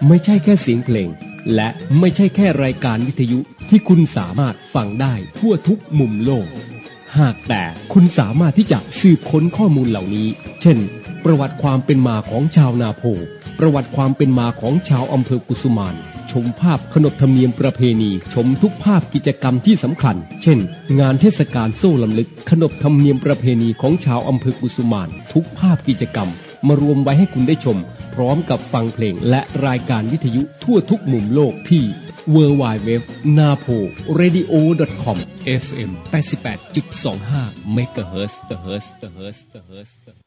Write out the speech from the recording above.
ไม่ใช่แค่เสียงเพลงและไม่ใช่แค่รายการวิทยุที่คุณสามารถฟังได้ทั่วทุกมุมโลกหากแต่คุณสามารถที่จะสืบค้นข้อมูลเหล่านี้เช่นประวัติความเป็นมาของชาวนาโพประวัติความเป็นมาของชาวอำเภอกุสุมานชมภาพขนบธรรมเนียมประเพณีชมทุกภาพกิจกรรมที่สำคัญเช่นงานเทศกาลโซ่ลำลึกขนบธรรมเนียมประเพณีของชาวอำเภอกุสุมานทุกภาพกิจกรรมมารวมไว้ให้คุณได้ชมพร้อมกับฟังเพลงและรายการวิทยุทั่วทุกมุมโลกที่ www.naporadio.com FM 88.25 MHz